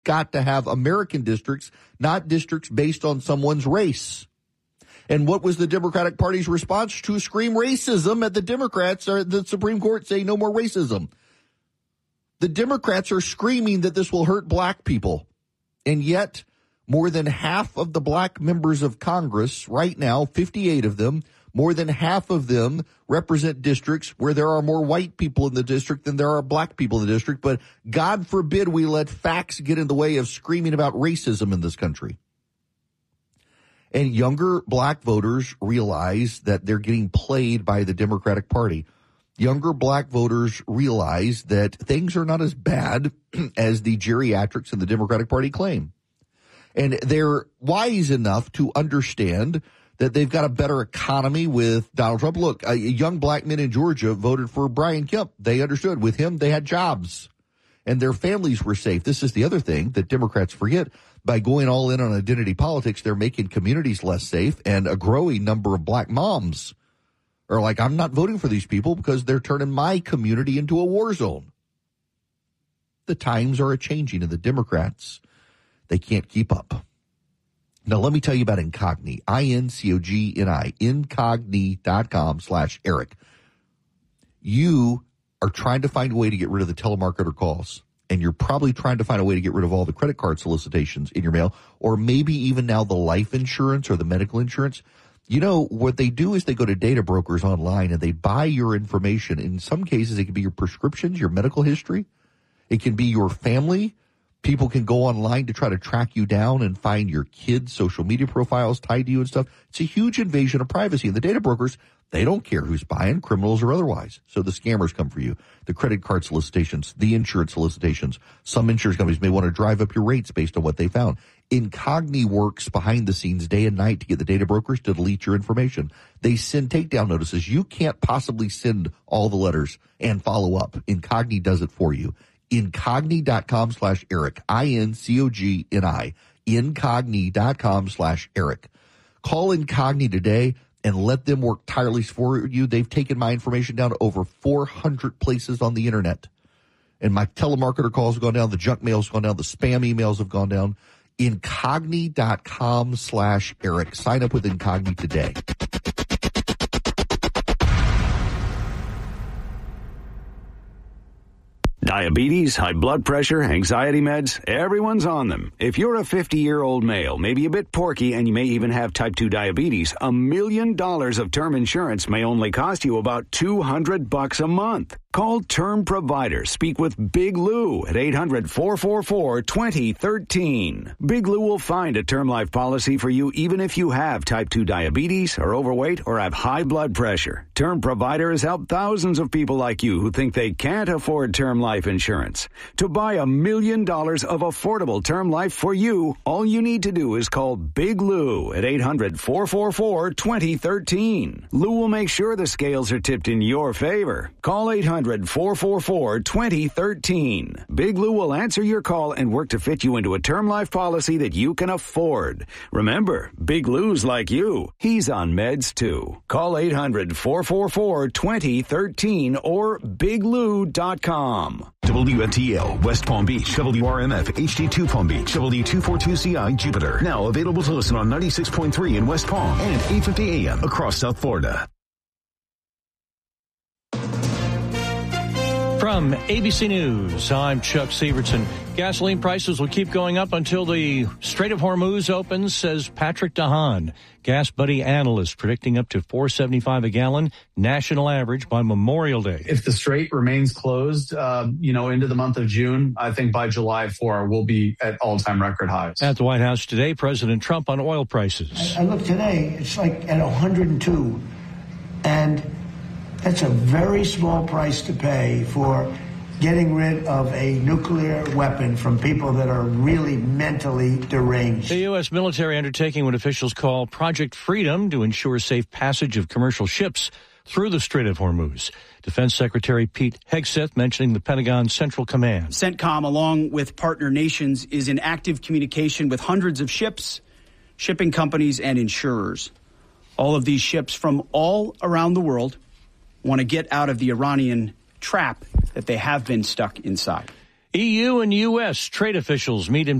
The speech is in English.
got to have American districts, not districts based on someone's race. And what was the Democratic Party's response? To scream racism at the Democrats or the Supreme Court saying no more racism. The Democrats are screaming that this will hurt black people. And yet, more than half of the black members of Congress right now, 58 of them, more than half of them represent districts where there are more white people in the district than there are black people in the district. But God forbid we let facts get in the way of screaming about racism in this country. And younger black voters realize that they're getting played by the Democratic Party. Younger black voters realize that things are not as bad as the geriatrics and the Democratic Party claim. And they're wise enough to understand that they've got a better economy with Donald Trump. Look, young black men in Georgia voted for Brian Kemp. They understood with him, they had jobs and their families were safe. This is the other thing that Democrats forget. By going all in on identity politics, they're making communities less safe, and a growing number of black moms are like, I'm not voting for these people because they're turning my community into a war zone. The times are a-changing, and the Democrats, they can't keep up. Now, let me tell you about Incogni, I-N-C-O-G-N-I, incogni.com/Eric. You are trying to find a way to get rid of the telemarketer calls, and you're probably trying to find a way to get rid of all the credit card solicitations in your mail, or maybe even now the life insurance or the medical insurance. You know, what they do is they go to data brokers online and they buy your information. In some cases, it can be your prescriptions, your medical history. It can be your family. People can go online to try to track you down and find your kids' social media profiles tied to you and stuff. It's a huge invasion of privacy. And the data brokers, they don't care who's buying, criminals or otherwise. So the scammers come for you. The credit card solicitations, the insurance solicitations. Some insurance companies may want to drive up your rates based on what they found. Incogni works behind the scenes day and night to get the data brokers to delete your information. They send takedown notices. You can't possibly send all the letters and follow up. Incogni does it for you. Incogni.com/Eric, I-N-C-O-G-N-I, incogni.com/Eric. Call Incogni today and let them work tirelessly for you. They've taken my information down to over 400 places on the internet. And my telemarketer calls have gone down, the junk mail's gone down, the spam emails have gone down. Incogni.com/Eric. Sign up with Incogni today. Diabetes, high blood pressure, anxiety meds, everyone's on them. If you're a 50-year-old male, maybe a bit porky, and you may even have type 2 diabetes, $1 million of term insurance may only cost you about $200 a month. Call Term Provider. Speak with Big Lou at 800-444-2013. Big Lou will find a term life policy for you even if you have type 2 diabetes, are overweight, or have high blood pressure. Term Provider has helped thousands of people like you who think they can't afford term life insurance. To buy $1 million of affordable term life for you, all you need to do is call Big Lou at 800-444-2013. Lou will make sure the scales are tipped in your favor. Call 800-444-2013. Big Lou will answer your call and work to fit you into a term life policy that you can afford. Remember, Big Lou's like you. He's on meds too. Call 800-444-2013 or biglou.com. WNTL, West Palm Beach, WRMF, HD2 Palm Beach, W242CI, Jupiter. Now available to listen on 96.3 in West Palm and 850 AM across South Florida. From ABC News, I'm Chuck Severson. Gasoline prices will keep going up until the Strait of Hormuz opens, says Patrick DeHaan, Gas Buddy analyst, predicting up to $4.75 a gallon national average by Memorial Day. If the strait remains closed, into the month of June, I think by July 4, we'll be at all-time record highs. At the White House today, President Trump on oil prices. I look today, it's like at 102, and that's a very small price to pay for getting rid of a nuclear weapon from people that are really mentally deranged. The U.S. military undertaking what officials call Project Freedom to ensure safe passage of commercial ships through the Strait of Hormuz. Defense Secretary Pete Hegseth mentioning the Pentagon Central Command. CENTCOM, along with partner nations, is in active communication with hundreds of ships, shipping companies, and insurers. All of these ships from all around the world want to get out of the Iranian trap that they have been stuck inside. EU and U.S. trade officials meet in